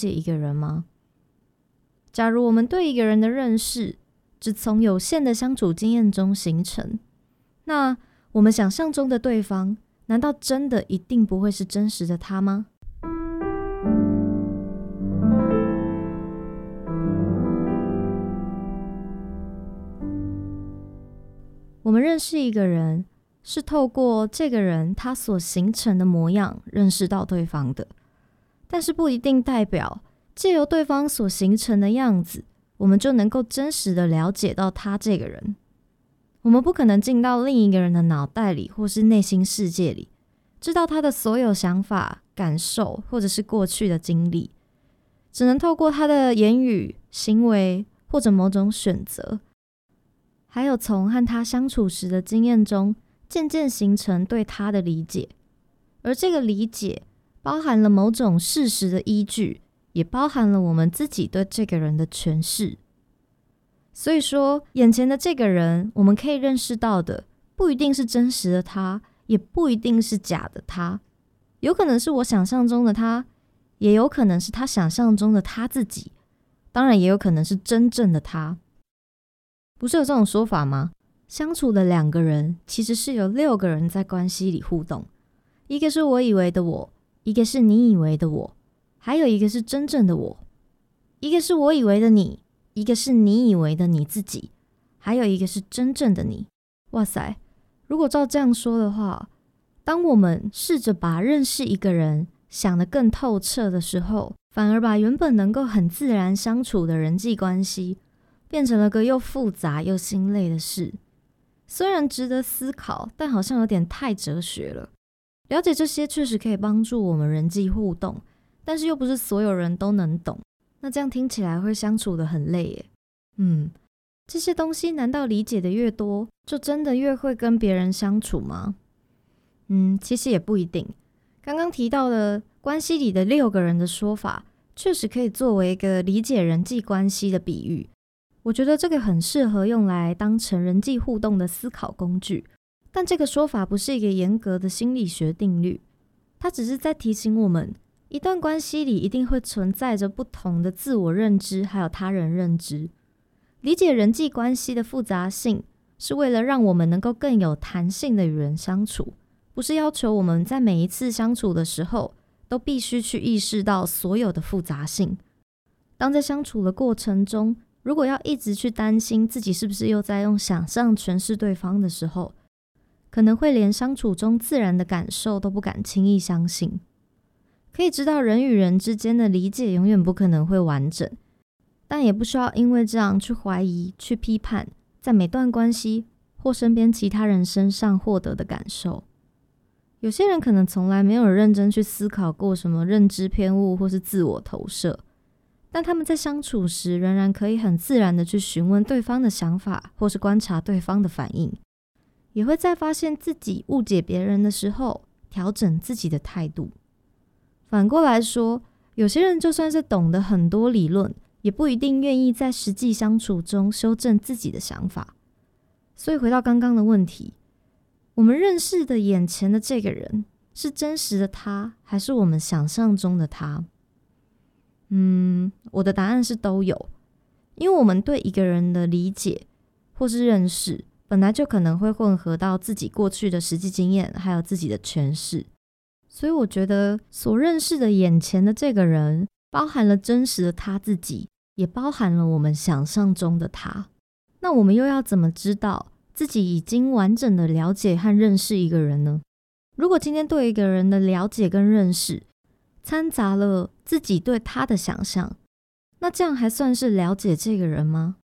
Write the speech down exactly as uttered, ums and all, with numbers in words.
解一个人吗？假如我们对一个人的认识只从有限的相处经验中形成，那我们想象中的对方，难道真的一定不会是真实的他吗？我们认识一个人，是透过这个人他所形成的模样认识到对方的，但是不一定代表借由对方所形成的样子，我们就能够真实的了解到他这个人。我们不可能进到另一个人的脑袋里或是内心世界里，知道他的所有想法、感受或者是过去的经历，只能透过他的言语、行为或者某种选择，还有从和他相处时的经验中渐渐形成对他的理解。而这个理解包含了某种事实的依据，也包含了我们自己对这个人的诠释。所以说，眼前的这个人，我们可以认识到的，不一定是真实的他，也不一定是假的他，有可能是我想象中的他，也有可能是他想象中的他自己，当然也有可能是真正的他。不是有这种说法吗？相处的两个人，其实是有六个人在关系里互动，一个是我以为的我，一个是你以为的我，还有一个是真正的我，一个是我以为的你，一个是你以为的你自己，还有一个是真正的你。哇塞，如果照这样说的话，当我们试着把认识一个人想得更透彻的时候，反而把原本能够很自然相处的人际关系变成了个又复杂又心累的事。虽然值得思考，但好像有点太哲学了。了解这些确实可以帮助我们人际互动，但是又不是所有人都能懂，那这样听起来会相处得很累耶。嗯，这些东西难道理解的越多，就真的越会跟别人相处吗？嗯，其实也不一定。刚刚提到的关系里的六个人的说法，确实可以作为一个理解人际关系的比喻。我觉得这个很适合用来当成人际互动的思考工具，但这个说法不是一个严格的心理学定律，它只是在提醒我们，一段关系里一定会存在着不同的自我认知还有他人认知。理解人际关系的复杂性，是为了让我们能够更有弹性的与人相处，不是要求我们在每一次相处的时候都必须去意识到所有的复杂性。当在相处的过程中，如果要一直去担心自己是不是又在用想象诠释对方的时候，可能会连相处中自然的感受都不敢轻易相信。可以知道人与人之间的理解永远不可能会完整，但也不需要因为这样去怀疑、去批判在每段关系或身边其他人身上获得的感受。有些人可能从来没有认真去思考过什么认知偏误或是自我投射，但他们在相处时仍然可以很自然的去询问对方的想法，或是观察对方的反应，也会在发现自己误解别人的时候调整自己的态度。反过来说，有些人就算是懂得很多理论，也不一定愿意在实际相处中修正自己的想法。所以回到刚刚的问题，我们认识的眼前的这个人，是真实的他，还是我们想象中的他？嗯，我的答案是都有。因为我们对一个人的理解或是认识，本来就可能会混合到自己过去的实际经验，还有自己的诠释。所以我觉得所认识的眼前的这个人，包含了真实的他自己，也包含了我们想象中的他。那我们又要怎么知道自己已经完整的了解和认识一个人呢？如果今天对一个人的了解跟认识掺杂了自己对他的想象，那这样还算是了解这个人吗？